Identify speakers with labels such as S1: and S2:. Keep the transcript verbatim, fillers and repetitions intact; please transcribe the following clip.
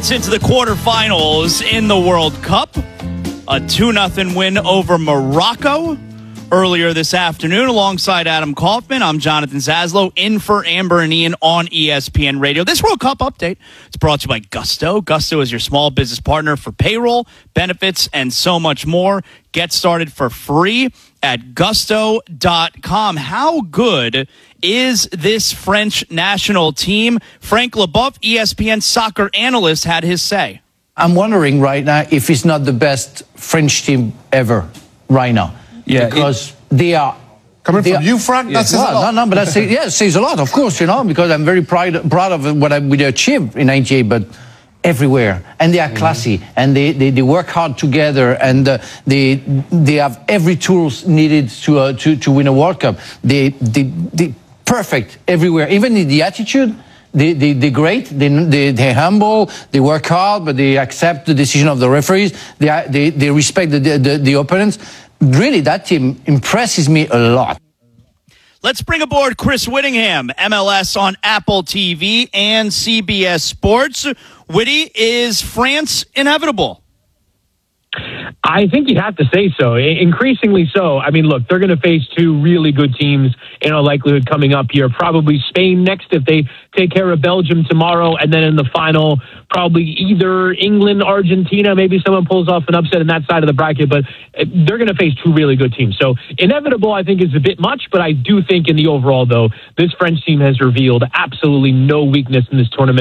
S1: advance into the quarterfinals in the World Cup. A two nothing win over Morocco earlier this afternoon. Alongside Adam Kaufman, I'm Jonathan Zaslow, in for Amber and Ian on E S P N Radio. This World Cup update is brought to you by Gusto. Gusto is your small business partner for payroll, benefits, and so much more. Get started for free at gusto dot com. How good is this French national team? Frank Leboeuf, E S P N soccer analyst, had his say.
S2: I'm wondering right now if it's not the best French team ever right now.
S3: Yeah,
S2: because it, they are
S4: coming
S2: they
S4: from
S2: are,
S4: you, Frank.
S2: Yeah.
S4: That's
S2: well, no, no, but that's yeah, it says a lot, of course, you know, because I'm very proud proud of what I, we achieved in ninety-eight, but everywhere, and they are classy, mm-hmm. and they, they, they work hard together, and uh, they they have every tools needed to uh, to to win a World Cup. They they they perfect everywhere, even in the attitude. They, they, they're great, they, they, they're humble, they work hard, but they accept the decision of the referees, they, they, they respect the, the, the opponents. Really, that team impresses me a lot.
S1: Let's bring aboard Chris Whittingham, M L S on Apple T V and C B S Sports. Whitty, is France inevitable?
S5: I think you'd have to say so. Increasingly so. I mean, look, they're going to face two really good teams in all likelihood coming up here. Probably Spain next if they take care of Belgium tomorrow. And then in the final, probably either England, Argentina. Maybe someone pulls off an upset in that side of the bracket. But they're going to face two really good teams. So inevitable, I think, is a bit much. But I do think in the overall, though, this French team has revealed absolutely no weakness in this tournament.